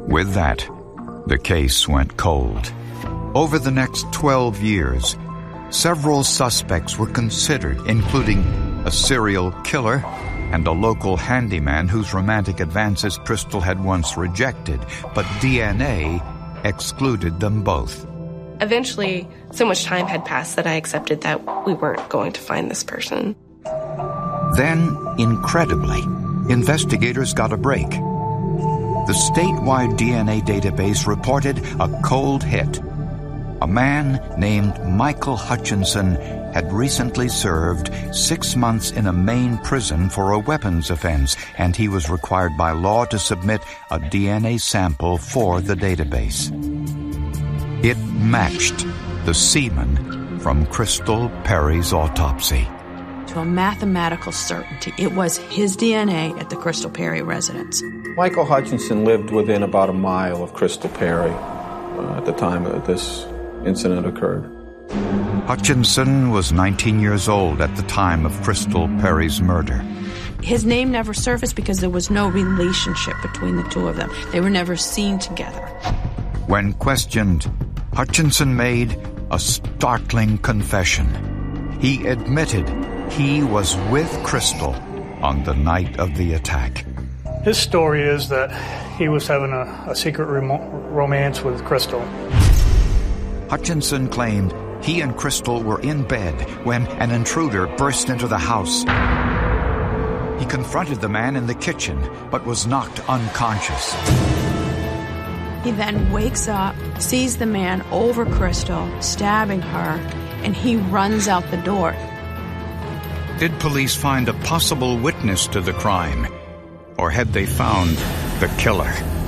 With that, the case went cold. Over the next 12 years, several suspects were considered, including a serial killer and a local handyman whose romantic advances Crystal had once rejected, but DNA excluded them both. Eventually, so much time had passed that I accepted that we weren't going to find this person. Then, incredibly, investigators got a break. The statewide DNA database reported a cold hit. A man named Michael Hutchinson had recently served 6 months in a Maine prison for a weapons offense, and he was required by law to submit a DNA sample for the database. It matched the semen from Crystal Perry's autopsy. To a mathematical certainty, it was his DNA at the Crystal Perry residence. Michael Hutchinson lived within about a mile of Crystal Perry at the time that this incident occurred. Hutchinson was 19 years old at the time of Crystal Perry's murder. His name never surfaced because there was no relationship between the two of them. They were never seen together. When questioned, Hutchinson made a startling confession. He admitted he was with Crystal on the night of the attack. His story is that he was having a secret romance with Crystal. Hutchinson claimed he and Crystal were in bed when an intruder burst into the house. He confronted the man in the kitchen, but was knocked unconscious. He then wakes up, sees the man over Crystal, stabbing her, and he runs out the door. Did police find a possible witness to the crime, or had they found the killer?